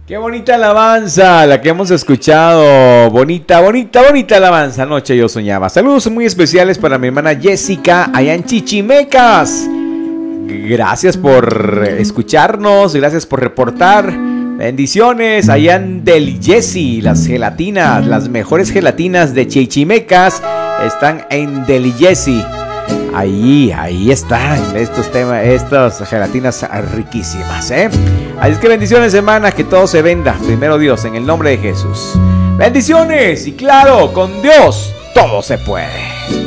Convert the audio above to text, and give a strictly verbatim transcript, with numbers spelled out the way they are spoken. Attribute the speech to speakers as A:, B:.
A: Qué bonita alabanza la que hemos escuchado. Bonita, bonita, bonita alabanza. Anoche yo soñaba. Saludos muy especiales para mi hermana Jessica allá en Chichimecas. Gracias por escucharnos, gracias por reportar. Bendiciones allá en Del Yesi. Las gelatinas, las mejores gelatinas de Chichimecas están en Del Yesi. Ahí, ahí están estos temas, estas gelatinas riquísimas, ¿eh? Así es que bendiciones, hermana, que todo se venda. Primero Dios, en el nombre de Jesús. Bendiciones y claro, con Dios todo se puede.